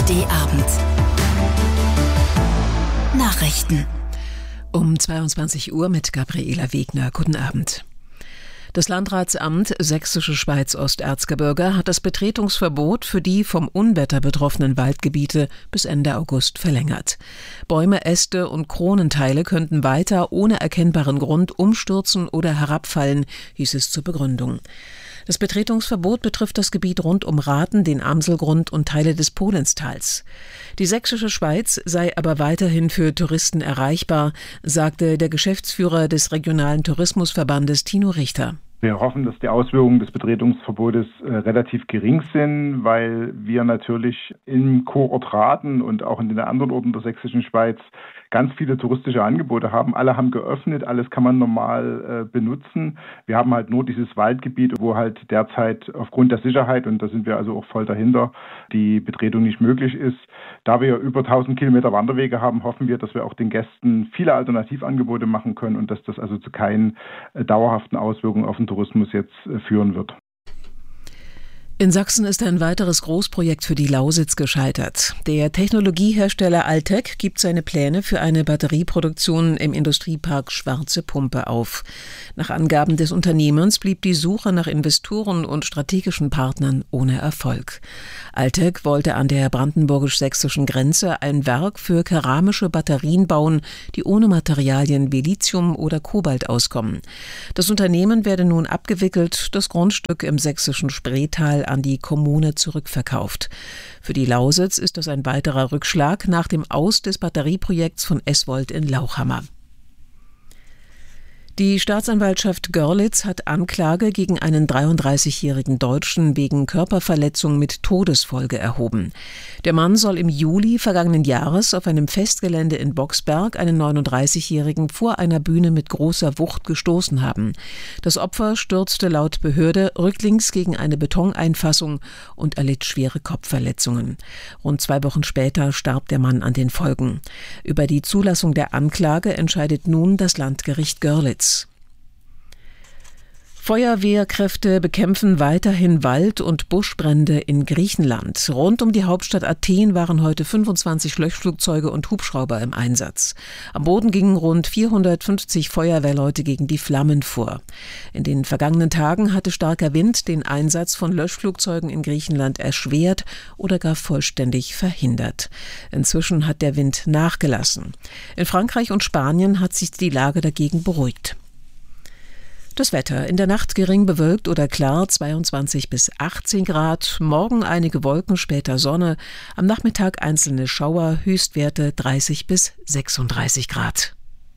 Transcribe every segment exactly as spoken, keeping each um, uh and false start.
D-Abend. Nachrichten. Um zweiundzwanzig Uhr mit Gabriela Wegner. Guten Abend. Das Landratsamt Sächsische Schweiz-Osterzgebirge hat das Betretungsverbot für die vom Unwetter betroffenen Waldgebiete bis Ende August verlängert. Bäume, Äste und Kronenteile könnten weiter ohne erkennbaren Grund umstürzen oder herabfallen, hieß es zur Begründung. Das Betretungsverbot betrifft das Gebiet rund um Rathen, den Amselgrund und Teile des Polenstals. Die Sächsische Schweiz sei aber weiterhin für Touristen erreichbar, sagte der Geschäftsführer des regionalen Tourismusverbandes Tino Richter. Wir hoffen, dass die Auswirkungen des Betretungsverbotes äh, relativ gering sind, weil wir natürlich im Kurort Rathen und auch in den anderen Orten der Sächsischen Schweiz ganz viele touristische Angebote haben. Alle haben geöffnet, alles kann man normal äh, benutzen. Wir haben halt nur dieses Waldgebiet, wo halt derzeit aufgrund der Sicherheit, und da sind wir also auch voll dahinter, die Betretung nicht möglich ist. Da wir über tausend Kilometer Wanderwege haben, hoffen wir, dass wir auch den Gästen viele Alternativangebote machen können und dass das also zu keinen äh, dauerhaften Auswirkungen auf den Tourismus jetzt äh, führen wird. In Sachsen ist ein weiteres Großprojekt für die Lausitz gescheitert. Der Technologiehersteller Altec gibt seine Pläne für eine Batterieproduktion im Industriepark Schwarze Pumpe auf. Nach Angaben des Unternehmens blieb die Suche nach Investoren und strategischen Partnern ohne Erfolg. Altec wollte an der brandenburgisch-sächsischen Grenze ein Werk für keramische Batterien bauen, die ohne Materialien wie Lithium oder Kobalt auskommen. Das Unternehmen werde nun abgewickelt, das Grundstück im sächsischen Spreetal an die Kommune zurückverkauft. Für die Lausitz ist das ein weiterer Rückschlag nach dem Aus des Batterieprojekts von Eswold in Lauchhammer. Die Staatsanwaltschaft Görlitz hat Anklage gegen einen dreiunddreißigjährigen Deutschen wegen Körperverletzung mit Todesfolge erhoben. Der Mann soll im Juli vergangenen Jahres auf einem Festgelände in Boxberg einen neununddreißigjährigen vor einer Bühne mit großer Wucht gestoßen haben. Das Opfer stürzte laut Behörde rücklings gegen eine Betoneinfassung und erlitt schwere Kopfverletzungen. Rund zwei Wochen später starb der Mann an den Folgen. Über die Zulassung der Anklage entscheidet nun das Landgericht Görlitz. Feuerwehrkräfte bekämpfen weiterhin Wald- und Buschbrände in Griechenland. Rund um die Hauptstadt Athen waren heute fünfundzwanzig Löschflugzeuge und Hubschrauber im Einsatz. Am Boden gingen rund vierhundertfünfzig Feuerwehrleute gegen die Flammen vor. In den vergangenen Tagen hatte starker Wind den Einsatz von Löschflugzeugen in Griechenland erschwert oder gar vollständig verhindert. Inzwischen hat der Wind nachgelassen. In Frankreich und Spanien hat sich die Lage dagegen beruhigt. Das Wetter: in der Nacht gering bewölkt oder klar, zweiundzwanzig bis achtzehn Grad. Morgen einige Wolken, später Sonne. Am Nachmittag einzelne Schauer, Höchstwerte dreißig bis sechsunddreißig Grad.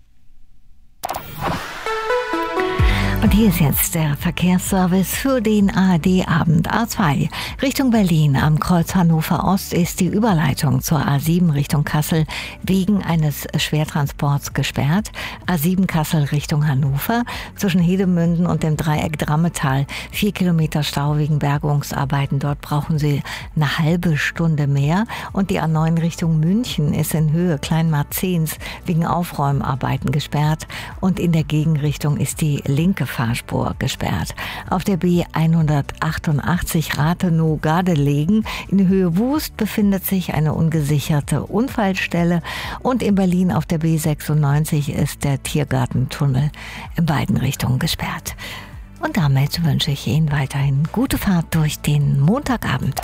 Und hier ist jetzt der Verkehrsservice für den A R D-Abend. A zwei Richtung Berlin am Kreuz Hannover Ost ist die Überleitung zur A sieben Richtung Kassel wegen eines Schwertransports gesperrt. A sieben Kassel Richtung Hannover zwischen Hedemünden und dem Dreieck Drammetal. Vier Kilometer Stau wegen Bergungsarbeiten. Dort brauchen Sie eine halbe Stunde mehr. Und die A neun Richtung München ist in Höhe Kleinmarzens wegen Aufräumarbeiten gesperrt. Und in der Gegenrichtung ist die linke Fahrspur gesperrt. Auf der B hundertachtundachtzig Rathenow-Gardelegen in Höhe Wust befindet sich eine ungesicherte Unfallstelle und in Berlin auf der B sechsundneunzig ist der Tiergartentunnel in beiden Richtungen gesperrt. Und damit wünsche ich Ihnen weiterhin gute Fahrt durch den Montagabend.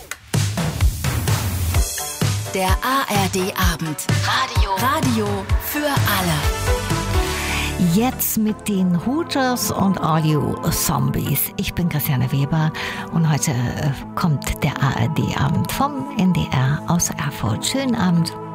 Der A R D-Abend. Radio. Radio für alle. Jetzt mit den Hooters und All You Zombies. Ich bin Christiane Weber und heute kommt der A R D-Abend vom N D R aus Erfurt. Schönen Abend.